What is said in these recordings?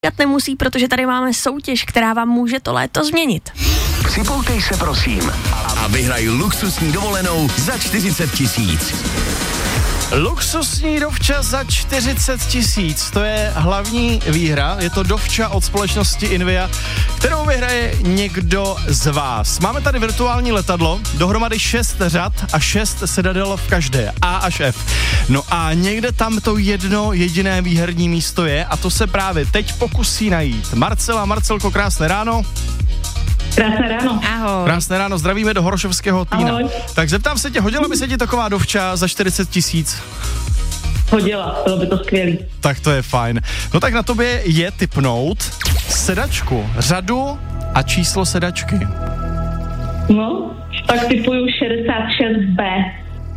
nemusí, protože tady máme soutěž, která vám může to léto změnit. Připoutej se prosím a vyhraj luxusní dovolenou za 40 000. Luxusní dovča za 40 000, to je hlavní výhra, je to dovča od společnosti Invia, kterou vyhraje někdo z vás. Máme tady virtuální letadlo, dohromady 6 řad a 6 sedadel v každé, A až F. No a někde tam to jedno jediné výherní místo je a to se právě teď pokusí najít. Marcelko, krásné ráno. Krásné ráno. Ahoj. Krásné ráno, zdravíme do Horošovského Týna. Ahoj. Tak zeptám se tě, hodila by se ti taková dovča za 40 000? Hodila, bylo by to skvělý. Tak to je fajn. No tak na tobě je tipnout sedačku, řadu a číslo sedačky. No, tak typuju 66B.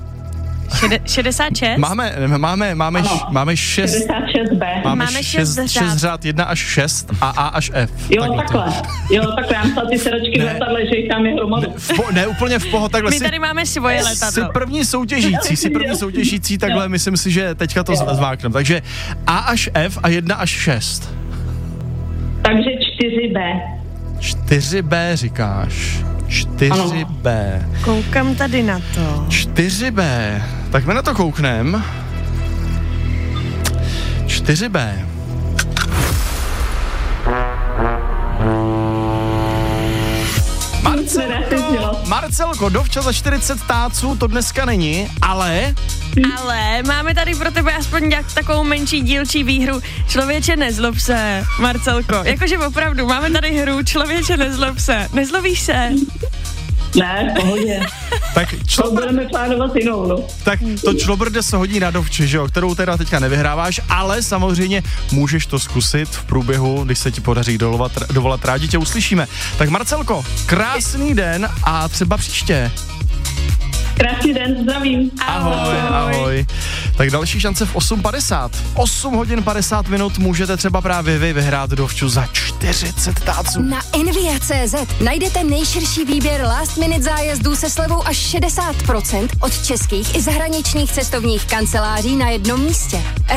66? Máme 6. 66B. Máme šest řad. řad, 1 až 6 a A až F. Jo, takhle. Já myslel ty sedačky v letadle, že jich tam je hromadu. Ne, úplně v pohodě, takhle My tady máme svoje letadlo. Jsi první soutěžící, takhle myslím si, že teďka to zváknem. Takže A až F a 1 až 6. Takže 4B. 4B říkáš. 4B. Koukám tady na to. 4B. Tak my na to kouknem. 4B. Marcelko, dovča za 40 táců to dneska není, ale máme tady pro tebe aspoň takovou menší dílčí výhru. Člověče, nezlob se, Marcelko. Jakože opravdu, máme tady hru Člověče, nezlob se. Nezlobíš se? Ne, v pohodě. Tak To budeme plánovat jinou, no. Tak to člobrde se hodí na dovče, že jo, kterou teda teďka nevyhráváš, ale samozřejmě můžeš to zkusit v průběhu, když se ti podaří dovolat, rádi tě uslyšíme. Tak Marcelko, krásný den a třeba příště. Krásný den, zdravím. Ahoj. Tak další šance v 8:50. 8 hodin 50 minut můžete třeba právě vy vyhrát dovču za 40 táců. Na Envia.cz najdete nejširší výběr last minute zájezdů se slevou až 60% od českých i zahraničních cestovních kanceláří na jednom místě.